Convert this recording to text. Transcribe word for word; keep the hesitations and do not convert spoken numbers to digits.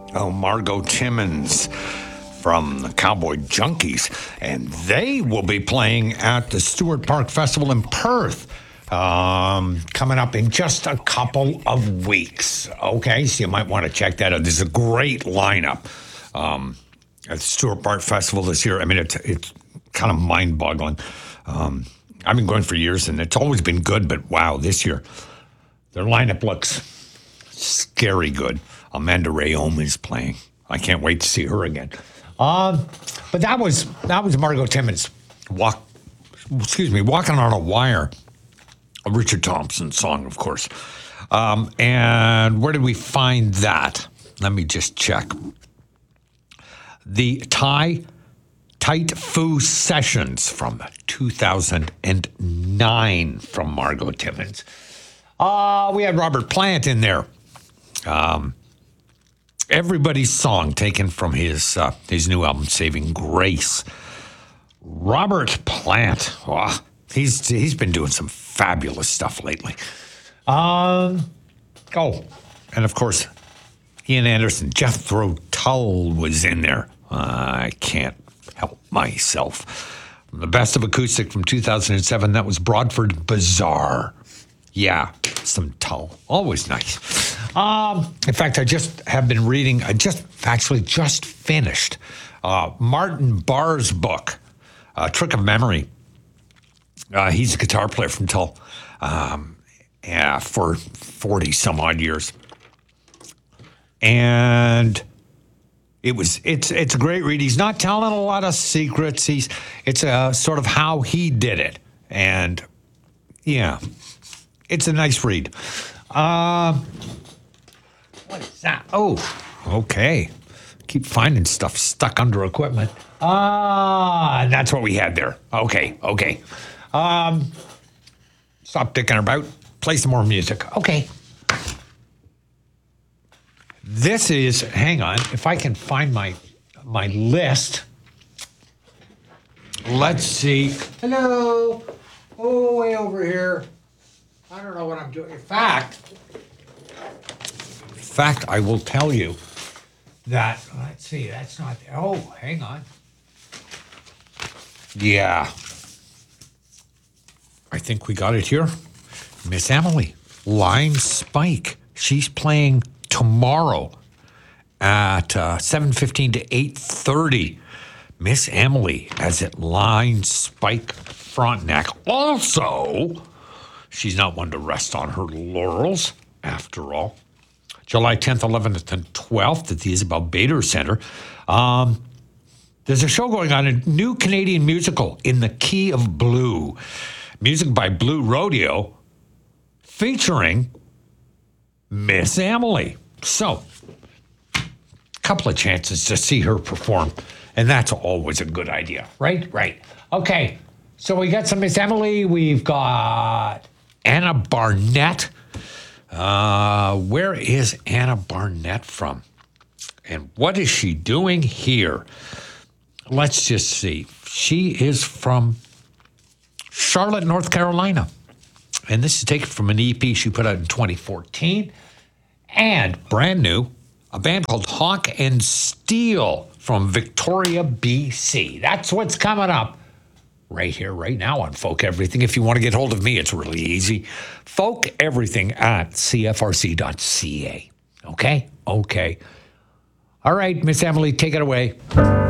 Oh, Margot Timmons from the Cowboy Junkies, and they will be playing at the Stewart Park Festival in Perth. Um, coming up in just a couple of weeks. Okay, so you might want to check that out. There's a great lineup um, at the Stewart Park Festival this year. I mean, it's it's kind of mind-boggling. Um, I've been going for years, and it's always been good, but wow, this year their lineup looks scary good. Amanda Rayom is playing. I can't wait to see her again. Um, but that was that was Margot Timmons walk. Excuse me, walking on a wire. A Richard Thompson song, of course. Um, and where did we find that? Let me just check. The Thai Tight Foo Sessions from two thousand nine from Margot Timmons. Uh, we had Robert Plant in there. Um, everybody's song taken from his uh, his new album, Saving Grace. Robert Plant. Oh, he's he's been doing some fabulous stuff lately. Um, oh, and of course, Ian Anderson, Jethro Tull was in there. Uh, I can't help myself. The best of acoustic from two thousand seven, that was Broadford Bazaar. Yeah, some Tull. Always nice. Um, in fact, I just have been reading, I just actually just finished uh, Martin Barr's book, uh, Trick of Memory. Uh, he's a guitar player from Tull um, yeah, for forty some odd years. And it was it's it's a great read. He's not telling a lot of secrets. He's it's a sort of how he did it. And yeah, it's a nice read. Uh, what is that? Oh, okay. Keep finding stuff stuck under equipment. Ah, that's what we had there. Okay, okay. Um, stop dicking about. Play some more music. Okay. This is, hang on, if I can find my my list. Let's see. Hello. Oh, way over here. I don't know what I'm doing. In fact, in fact, I will tell you that, let's see, that's not there. Oh, hang on. Yeah. I think we got it here. Miss Emily, Lime Spike. She's playing tomorrow at uh, seven fifteen to eight thirty. Miss Emily as at Lime Spike Frontenac. Also, she's not one to rest on her laurels, after all. July tenth, eleventh, and twelfth at the Isabel Bader Center. Um, there's a show going on, a new Canadian musical, In the Key of Blue. Music by Blue Rodeo, featuring Miss Emily. So, a couple of chances to see her perform, and that's always a good idea, right? Right. Okay, so we got some Miss Emily. We've got Anna Barnett. Uh, where is Anna Barnett from? And what is she doing here? Let's just see. She is from Charlotte, North Carolina. And this is taken from an E P she put out in twenty fourteen. And brand new, a band called Hawk and Steel from Victoria, B C. That's what's coming up right here, right now on Folk Everything. If you want to get hold of me, it's really easy. Folk Everything at C F R C dot C A. Okay? Okay. All right, Miss Emily, take it away.